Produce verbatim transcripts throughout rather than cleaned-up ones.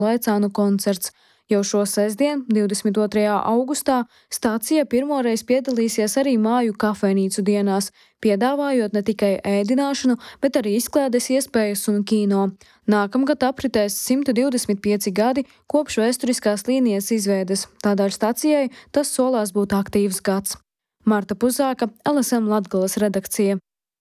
Laicānu koncerts. Jau šo sestdien, divdesmit otrajā augustā, stācija pirmoreiz piedalīsies arī māju kafejnīcu dienās, piedāvājot ne tikai ēdināšanu, bet arī izklaides iespējas un kino. Nākamgad apritēs simt divdesmit pieci gadi kopš vēsturiskās līnijas izveides, tādēļ stacijai tas solās būt aktīvs gads. Marta Puzāka, L S M Latgales redakcija.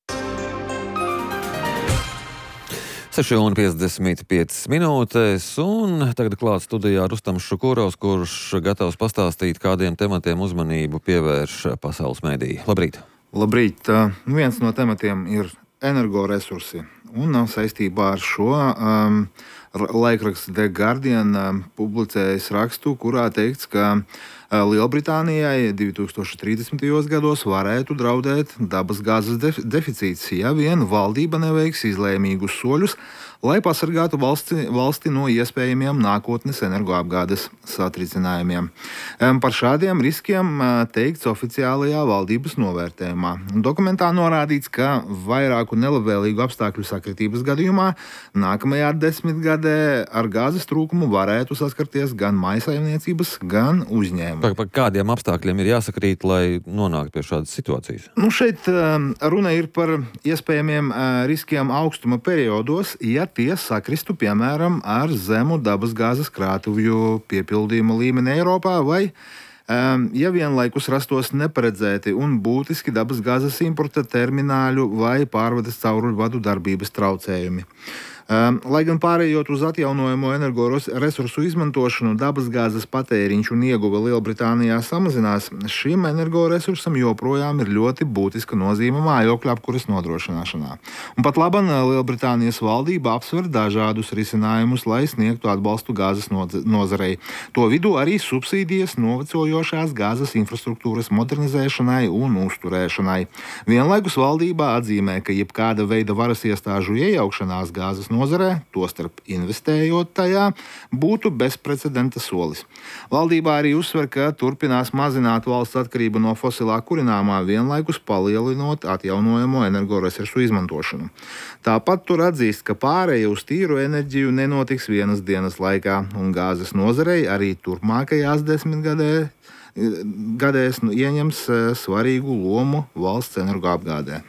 seši un piecdesmit piecas minūtes, un tagad klāt studijā Rustams Šukurovs, kurš gatavs pastāstīt, kādiem tematiem uzmanību pievērš pasaules mēdīji. Labrīt! Labrīt! Viens no tematiem ir energoresursi, un saistībā ar šo um, laikraksts The Guardian um, publicējis rakstu, kurā teikts, ka Lielbritānijai divi tūkstoši trīsdesmitajos gados varētu draudēt dabasgāzes def deficīts, ja vien valdība neveiks izlēmīgus soļus, lai pasargātu valsti, valsti no iespējamiem nākotnes energoapgādes satricinājumiem. Par šādiem riskiem teikts oficiālajā valdības novērtējumā. Dokumentā norādīts, ka vairāku nelabvēlīgu apstākļu sakritības gadījumā nākamajā desmitgadē ar gāzes trūkumu varētu saskarties gan mājsaimniecības, gan uzņēmumi. Par, par kādiem apstākļiem ir jāsakrīt, lai nonāktu pie šādas situācijas? Nu, šeit um, runa ir par iespējamiem uh, riskiem augstuma periodos, ja tie sakristu, piemēram, ar zemu dabasgāzes krātuvju piepildījuma līmeni Eiropā, vai um, ja vienlaikus rastos neparedzēti un būtiski dabasgāzes importa termināļu vai pārvades cauruļvadu darbības traucējumi. Um, lai gan pārējot uz atjaunojamo energoresursu izmantošanu, dabasgāzes patēriņš un ieguve Lielbritānijā samazinās, šim energoresursam joprojām ir ļoti būtiska nozīme mājokļu apkures nodrošināšanā. Un pat laban Lielbritānijas valdība apsver dažādus risinājumus, lai sniegtu atbalstu gāzes nozarei. To vidū arī subsīdijas novecojošās gāzes infrastruktūras modernizēšanai un uzturēšanai. Vienlaikus valdībā atzīmē, ka jebkāda veida varas iestāžu iejaukšanās gāzes nozarei nozarē, tostarp investējot tajā, būtu bezprecedenta solis. Valdībā arī uzsver, ka turpinās mazināt valsts atkarību no fosilā kurināmā, vienlaikus palielinot atjaunojamo energoresursu izmantošanu. Tāpat tur atzīst, ka pāreja uz tīru enerģiju nenotiks vienas dienas laikā, un gāzes nozarei arī turpmākajās desmitgadē gadēs nu, ieņems svarīgu lomu valsts energoapgādē.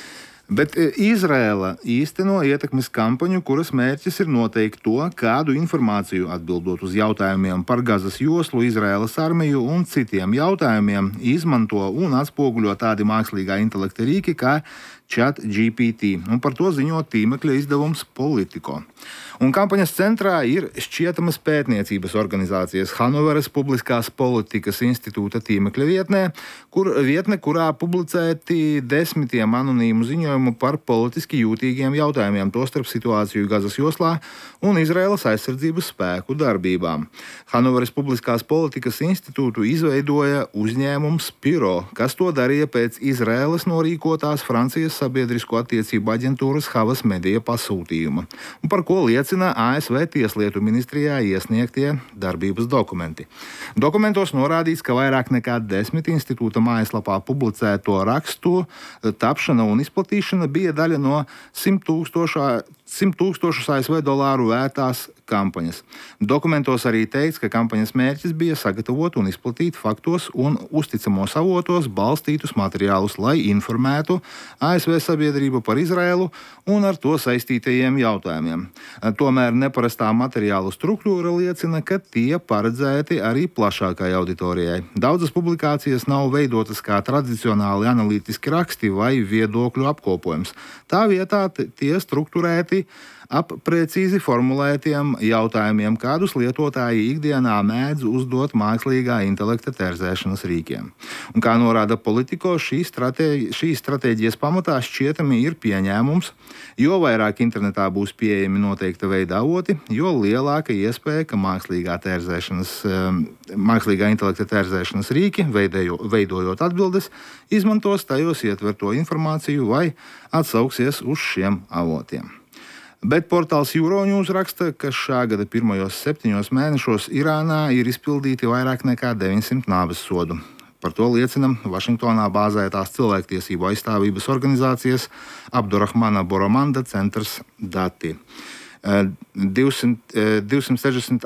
Bet Izraēla īsteno ietekmes kampaņu, kuras mērķis ir noteikt to, kādu informāciju atbildot uz jautājumiem par Gazas joslu, Izraēlas armiju un citiem jautājumiem izmanto un atspoguļo tādi mākslīgā intelekta rīki kā ChatGPT, un par to ziņo tīmekļa izdevums Politico. Un kampaņas centrā ir šķietamas pētniecības organizācijas Hanoveras Publiskās politikas institūta tīmekļa vietnē, kur, vietne, kurā publicēti desmitiem anonīmu ziņojumu par politiski jūtīgiem jautājumiem, tostarp situāciju Gazas joslā un Izraēlas aizsardzības spēku darbībām. Hanoveras Publiskās politikas institūtu izveidoja uzņēmums Piro, kas to darīja pēc Izraēlas norīkotās Francijas sabiedrisko attiecību aģentūras Havas Media pasūtījuma, un par ko liecina A S V Tieslietu ministrijā iesniegtie darbības dokumenti. Dokumentos norādīts, ka vairāk nekā desmit institūta mājaslapā publicēto rakstu tapšana un izplatīšana bija daļa no simt tūkstošus A S V dolāru vērtās kampaņas. Dokumentos arī teikts, ka kampaņas mērķis bija sagatavot un izplatīt faktos un uzticamos avotos balstītus materiālus, lai informētu A S V sabiedrību par Izraēlu un ar to saistītajiem jautājumiem. Tomēr neparastā materiālu struktūra liecina, ka tie paredzēti arī plašākai auditorijai. Daudzas publikācijas nav veidotas kā tradicionāli analītiski raksti vai viedokļu apkopojums. Tā vietā tie strukturēti ap precīzi formulētiem jautājumiem, kādus lietotāji ikdienā mēdz uzdot mākslīgā intelekta terzēšanas rīkiem. Un kā norāda Politico, šīs stratēģi, šīs stratēģijas pamatā šķietami ir pieņēmums, jo vairāk internetā būs pieejami noteikta veida avoti, jo lielāka iespēja, ka mākslīgā, terzēšanas, mākslīgā intelekta terzēšanas rīki, veidojo, veidojot atbildes, izmantos tajos ietverto informāciju vai atsauksies uz šiem avotiem. Bet portāls Euronews raksta, ka šā gada pirmajos septiņos mēnešos Irānā ir izpildīti vairāk nekā deviņsimt nāves sodu. Par to liecina Vašingtonā bāzētās cilvēktiesību aizstāvības organizācijas Abdurahmana Boromanda centrs dati. divsimt sešdesmit